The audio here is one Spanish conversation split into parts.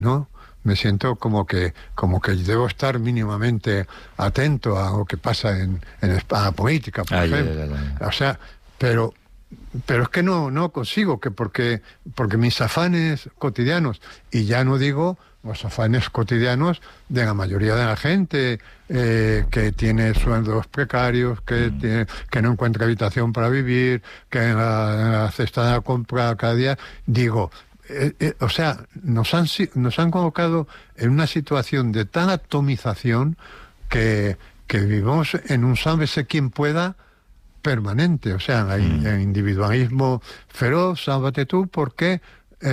¿no? Me siento como que debo estar mínimamente atento a lo que pasa en la política, por ejemplo. O sea, pero es que no consigo, que porque mis afanes cotidianos, y ya no digo los afanes cotidianos de la mayoría de la gente que tiene sueldos precarios, que no encuentra habitación para vivir, que en la cesta de la compra cada día, digo... o sea, nos han colocado en una situación de tan atomización que vivimos en un sálvese quien pueda permanente. O sea, hay individualismo feroz, sálvate tú, porque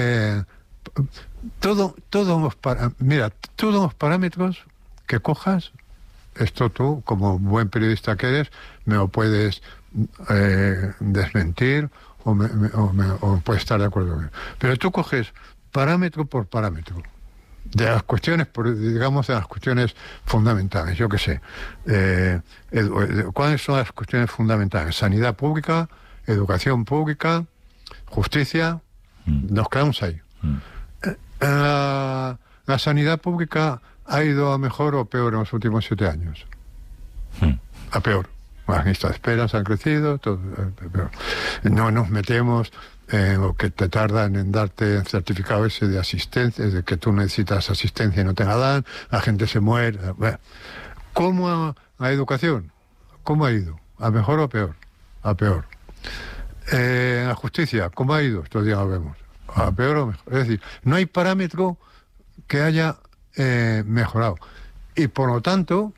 todos los parámetros que cojas, esto tú, como buen periodista que eres, me lo puedes desmentir o puede estar de acuerdo con él. Pero tú coges parámetro por parámetro de las cuestiones, digamos, de las cuestiones fundamentales, yo qué sé, ¿cuáles son las cuestiones fundamentales? Sanidad pública, educación pública, justicia, nos quedamos ahí. La sanidad pública ha ido a mejor o peor en los últimos 7 años. A peor. Las listas de esperas han crecido, todo, pero no nos metemos en lo que te tardan en darte el certificado ese de asistencia, de que tú necesitas asistencia y no te la dan, la gente se muere. ¿Cómo la educación? ¿Cómo ha ido? ¿A mejor o a peor? A peor. La justicia, ¿cómo ha ido? Estos días lo vemos. ¿A peor o mejor? Es decir, no hay parámetro que haya mejorado. Y por lo tanto,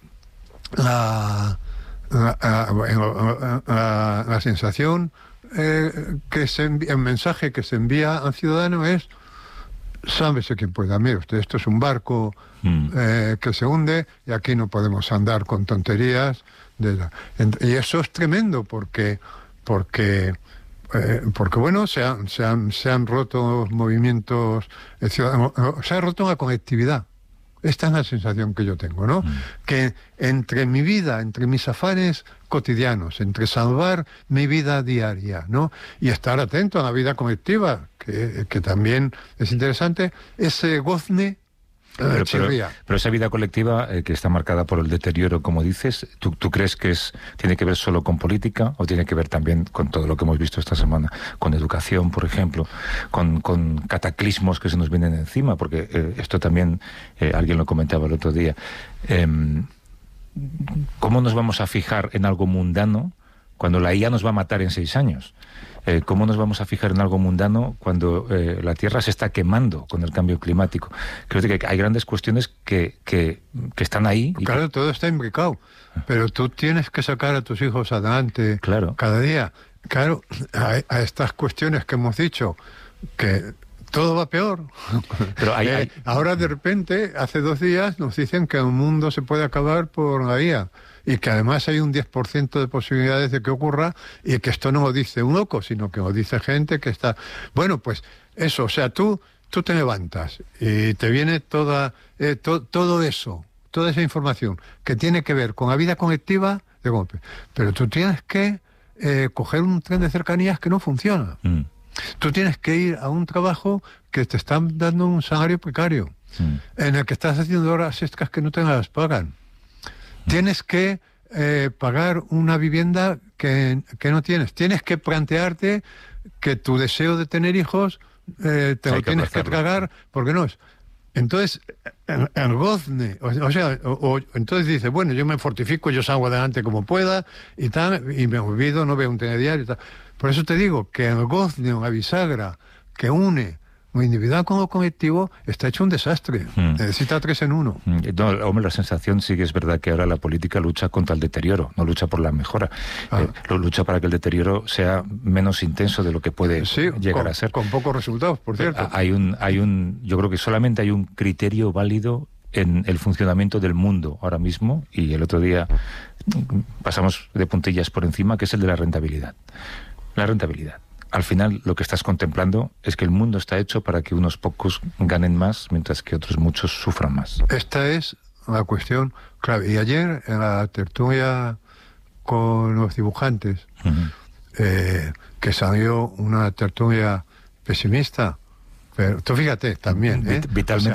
la sensación el mensaje que se envía al ciudadano es: sálvese quien pueda. Mire usted, esto es un barco que se hunde y aquí no podemos andar con tonterías. Y eso es tremendo porque bueno, se han roto movimientos ciudadanos, se ha roto una conectividad. Esta es la sensación que yo tengo, ¿no? Que entre mi vida, entre mis afanes cotidianos, entre salvar mi vida diaria, ¿no? Y estar atento a la vida colectiva, que también es interesante, ese gozne pero esa vida colectiva que está marcada por el deterioro, como dices, ¿tú crees que tiene que ver solo con política o tiene que ver también con todo lo que hemos visto esta semana, con educación, por ejemplo, con cataclismos que se nos vienen encima? Porque esto también alguien lo comentaba el otro día. ¿Cómo nos vamos a fijar en algo mundano cuando la IA nos va a matar en 6 años? ¿Cómo nos vamos a fijar en algo mundano cuando la Tierra se está quemando con el cambio climático? Creo que hay grandes cuestiones que están ahí. Claro, todo está imbricado, pero tú tienes que sacar a tus hijos adelante cada día. Claro, a estas cuestiones que hemos dicho, que todo va peor. Pero ahora de repente, hace 2 días, nos dicen que el mundo se puede acabar por la IA. Y que además hay un 10% de posibilidades de que ocurra, y que esto no lo dice un loco, sino que lo dice gente que está... Bueno, pues eso, o sea, tú te levantas y te viene todo eso, toda esa información que tiene que ver con la vida colectiva de golpe. Pero tú tienes que coger un tren de cercanías que no funciona. Tú tienes que ir a un trabajo que te están dando un salario precario, en el que estás haciendo horas extras que no te las pagan. Tienes que pagar una vivienda que no tienes. Tienes que plantearte que tu deseo de tener hijos te lo tienes que tragar, porque no es. Entonces, el gozne, entonces dice, bueno, yo me fortifico, yo salgo adelante como pueda y tal, y me olvido, no veo un telediario y tal. Por eso te digo que el gozne, la bisagra que une lo individual con lo colectivo, está hecho un desastre. Necesita 3 en 1. No, hombre, la sensación sí que es verdad que ahora la política lucha contra el deterioro, no lucha por la mejora. Lo lucha para que el deterioro sea menos intenso de lo que puede llegar a ser. Con pocos resultados, por cierto. Yo creo que solamente hay un criterio válido en el funcionamiento del mundo ahora mismo, y el otro día pasamos de puntillas por encima, que es el de la rentabilidad. La rentabilidad. Al final, lo que estás contemplando es que el mundo está hecho para que unos pocos ganen más, mientras que otros muchos sufran más. Esta es la cuestión clave. Y ayer, en la tertulia con los dibujantes, que salió una tertulia pesimista, Pero tú fíjate también, Vitalmente